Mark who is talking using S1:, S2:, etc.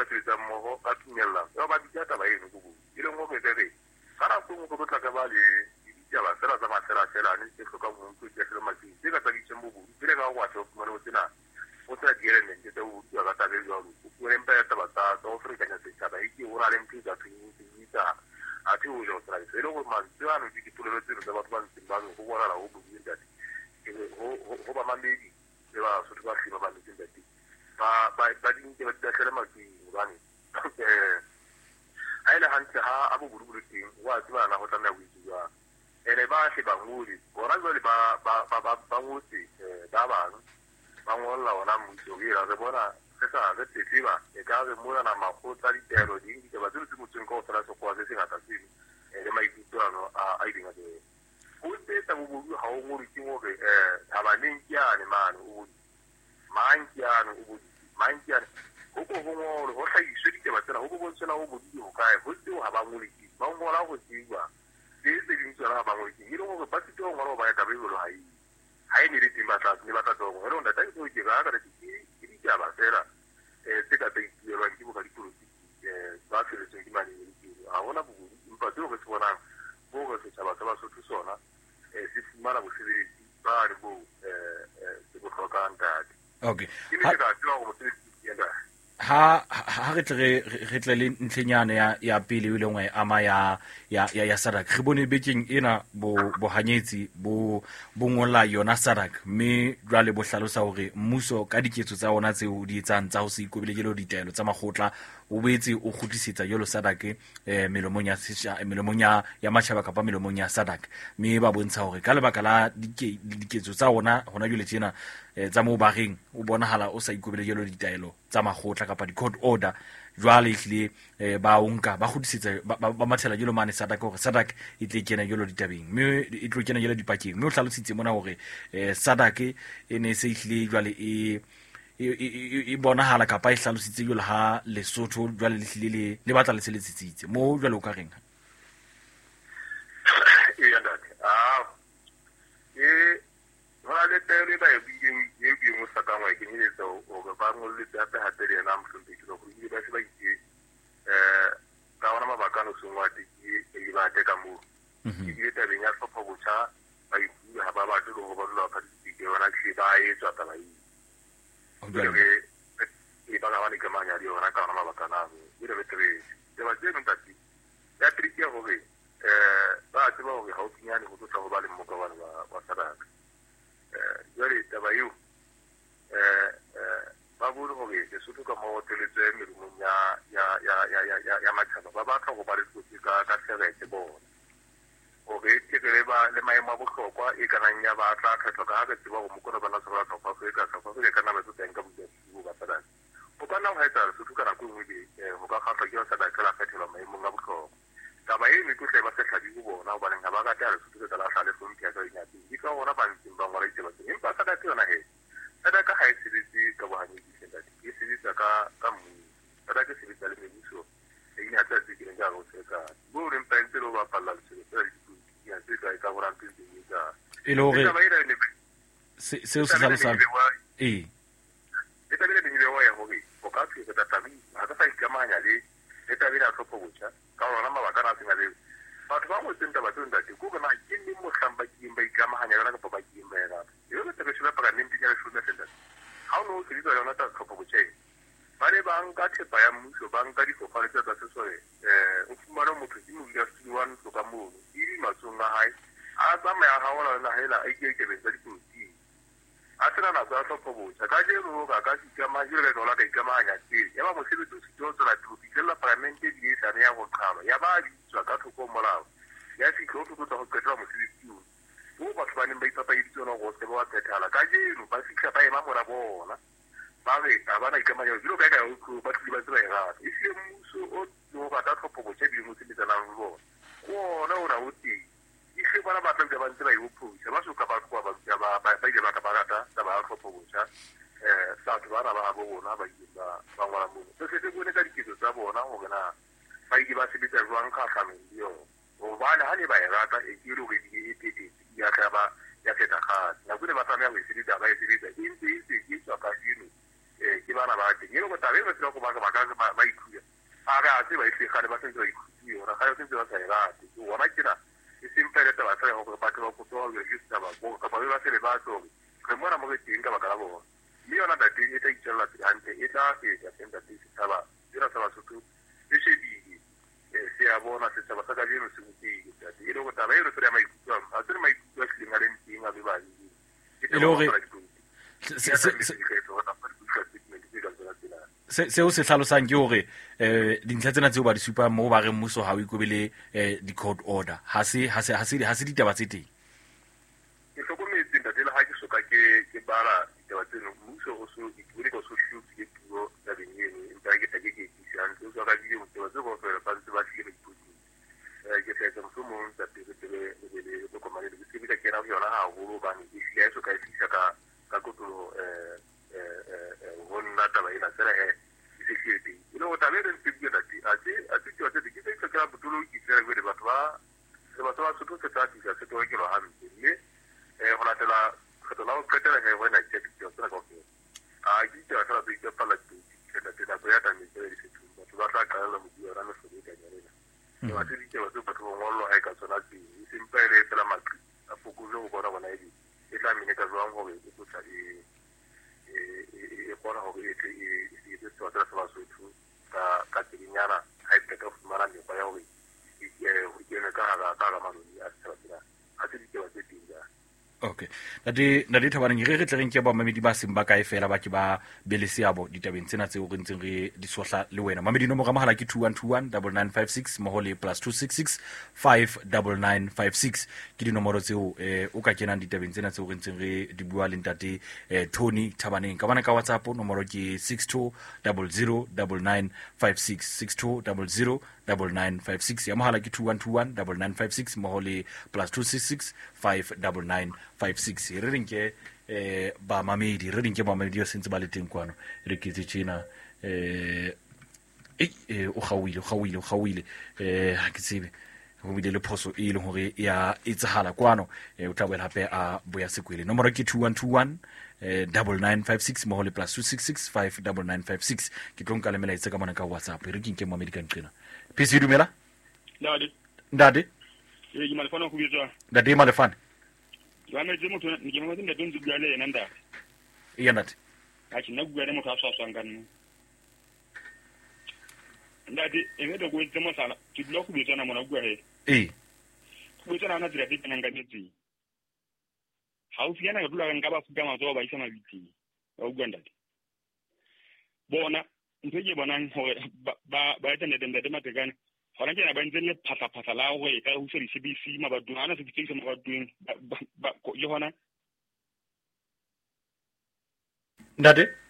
S1: tsa mmogo ka tumella ya ba ditata ba eno go ile mo bebebe kana go go tla ka ba le ditaba tsela tsa matsela tsela ne se hloka mo go tse le matsi se ka tsa mo go ile ka wa tso mo no tsena o tsa dire ne ke tau ya ka tabe jo go re mpa ya taba tsa Afrika nya se taba iki o ra le mpi tsa tsa a ti o jo tsara se lo go ma tswa no di tulelo tseno tsa batho ba ntse ba go bona la go buile ho ba mandedi le ba so twa khima ba ntse ndati ba di nke ba tsela matsi ngane aile hantle ha abu buruburu teng wa tswa na go tsamaya go itsuwa ene ba se ba ngudi bona jole ba ngudi ba ba ngolla ona mutso ira re bona se sa re tsiba e ka re mona na makgotla di tero di ke ba tsutse motse go tsara so kwa se se ngata tsini le maikutlo a idinga de o tse ta go ha o ngori ke mo re aba nenkiane mane o mankiane o mankiane go go ngolo go sa iswe di ba tsena go go tsena go bodi go kae go tse ha ba ngori ki ba ngola go tsiwa se se di tsena ba ngori ki ile go ba tse go ngolo ba ya tabelo hai ni di mata ni mata do go ronda ta go ke ga ga di ja ba sera se ka te di ro ki bo ka di turu ba se le tse mani ni a ona bu impa do go tsona bo go se tsaba tsaba so tsona se fumana bo se ba re bo se go ka anta
S2: okay
S1: ha
S2: re tle le ntlenyane ya pele ile ngwe ama ya Sadak re bone bekeng ena bo hanyetsi bo ngola yona Sadak me jwale bo hlalosa hore mmuso ka diketso tsa ona tse o di etsang tsa ho se ikobele jelo ditaelo tsa makgotla o boetse o khutisetsa yolo Sadak melomong ya matjhaba kapa melomong ya Sadak me ba bontsha hore ka lebaka la diketso tsa ona hona jole tsena tsa mo bareng o bonahala o sa ikobele jelo ditaelo tsa makgotla kapa di court order jwale ile ba unka ba khutisetsa ba mathela jelo mane Sadak hore Sadak e tle kena jelo ditabeng me e tlo kena jelo dipakeng me o hlalositse mona hore Sadak e ne se ile jwale e bonahala kapa e hlalositse jelo ha Lesotho jwale le batla le seletsitsitse mo jwale o ka reng
S1: le tele ba e mo sa ka ngwa ke ni tso o ba mo le tsa ha tele na mhlombe ke go di ba se ba ke ka ona mabaka no sungwa di e ba te ka mo ke ta benya tsopo botsa ba e ha ba ba tlo go ba lo ka di ke ona ke ba e tswa ta ba e ba ga ba ni ka manya di ona ka ona mabaka na e re betre te ba je no ta ti ya triki go ge ba tseba go ga o tsinyane go tsa go ba le mokabane wa Sadak jwale taba eo ba bolo hore ke soto ka mo teletse melomong ya matshaba ba batla go ba le tsotsi ka seretse bona hore ke ba le maemo a bohlokwa e kanang ya ba tla kgetho ka ga tseba go mokona bana se ba tlhopha go ka sa go le kana ba tsoteng ka botsi ba tsada o kana go etsa soto ka go mo di go ka kgatla ke sa ba kala kgetho maemo a bohlokwa taba e ne tlotle ba se tlhabi go bona ba neng ba ka tla re soto ka la sale go mpia ka ina di ka ona ba ntse ba ngora itse ba empa sa ka tsona he sada ka ha e sebetse ka bohanye di senda di sebetsa ka mu sada ke sebetsa le mebuso e ina tsa tse ke nga go se ka bo re mpa ntse lo ba palla le se ya se ka go rampe di ka
S2: e lo re se o se hlalosa
S1: e ta bile di lewa ya hobe o ka tshe ta tabi ha ka sa ikamanya le e ta bile a tlopo botsa ka ona mabaka na singa le batho ba mo tsenta ba tsenta ke go na ke ni mo hlamba ke imba ikamanya yona ka pa ke imba ya yo ke tshe ba pa nimpi ya shuna senda ha no se ditwa yona ta tlopo botsa ba le ba nka thepa ya mmuso ba nka di fofare tsa sesole o fumana motho ke mo ya studiwan so ka mo di matsonga hai a tsamaya ha ona na hela a ke betsa dikoti a tsena na tsa tlopo botsa ka je ro ka ikama jile no la ka ikamanya tse ya ba mo sebetso se tsotsa tuti ke la parlamente di sa ne ya go qhaba ya ba di tswa ka thoko molao ya se tlo go go ketla mo sebetso o ba tswana ba itapa di tsona go se ba tsetala ka je no ba se ba ema mora bona ba re ta ba na ikamanya jilo ka ka o ba tli ba tsela ya e se muso o no ba ta tlopo botsa di mo se tsana ngo o na o ti e se ba ba tla ba tsela yo phu se ba so ka ba kwa ba ka ba ta ba tlopo botsa sa tla ba bona ba ba ngwana mo se se bone ka diketso tsa bona go bona ba ba se bitsa jwang ka family yo o bana ha ne ba rata e ke ro ke di tete ya ka ba ya feta ga na gune ba tsamaya go se ditaba e se ditsa ke ntse ke tswa ka sino ke bana ba ke go tabe re tsela go ba ikuya a ga tse ba ile ga le ba sentse ba ikuya ora ga sentse ba sa irate ona kina e simpele taba tsa go ba tlo go tlo go just ba go ka ba ba se le ba tlo re mona mo ke tinga ba ka bo mi ona da ti e ta itjela ante e ta ke ya senta ti taba dira taba sutu e se di se a bona se taba ka dilo se muti e lo go taba e re tsere mai a tsere mai ku se ngale ntinga be ba
S2: e lo re seo se hlalosang ke hore dintlha tsena tseo ba di supa mo ba re mmuso ha o ikobele di-court order ha se ditaba tse teng
S1: ke hlokometse ntate le ha ke soka ke bala ditaba tseno mmuso o so ikobele go so shoot ke puo ya benyeni empa ke take ke isang o so ka di mo taba tse go fela ba se ba shire diputi ke tsa mo mo tsa le go komane le ke ke ke ra yona ha go ba ni ke so ka isa ka kutulo honna taba ina tsela security ilo taba re ntse dati ati ke tse ke tse ka butulo ke tsela go le batho ba se tlo tsa tsa se to ke lo hampe le hona tela khotla o ketela he wena ke ke tsela go a ke tsa tsa be ke pala ke tla go ya ta me tsela se tu batho ba tla ka la mo di ora no se ka nyarela ba tse ke ba tse batho mo lo ha ka tsona tse simpele tsela makri a fokulo go bona bona e tla mine ka zwang go e go tsa e bona go e se tswa tsa ba so tu ka tsinyana ha e ka fumana le ba ya go e ke ka ga malodi a tsela a tse di ke ba tse dinga
S2: okay na di thabaneng re tle reng ke ba mamedi ba seng ba kae fela ba ke ba bele seabo ditabeng tsena tseo re ntseng re di sohla le wena mamedi no mo ga mahala ke 2121 9956 mo hole +266 59956 ke dinomoro tseo o ka kenang ditabeng tsena tseo re ntseng re di bua le ntate Tony Thabaneng ka bana ka WhatsApp nomoro ke 62009956 62009956 ya mohala ke 2121 9956 mo hole +266 59956 re renke ba mamedi yo sentse ba le teng kwano re ke tsena o gawile ha ke tsebe go bile le phoso e leng hore ya etsahala kwano o tla boela hape a boya sekwele nomoro ke 2121 9956 mo hole +266 59956 ke tlo nka le melaetsa ka mona ka WhatsApp re ke nke mamedi ka nqena phisi dumela ndade
S3: ke malefana go bitsa
S2: ndade malefana
S3: wa me tse motho ke mo tse ndetse bua le yena nda
S2: e ndate
S3: a ke nna bua le motho a swaswang ka nna ndate e me do go tse mo sala ke dilo go bitsa na mona bua he go bitsa na tsira ke nang ka metsi ha o fiana ga dula ka ba fuka matso ba isa mabiti o bua ndate bona ntse ke bonang hore ba etsa ndete matekane hona ke na ba ntse le phata la go e ka ho se CBC mabadung ana se ditse mabadung ba yo hona
S2: ndate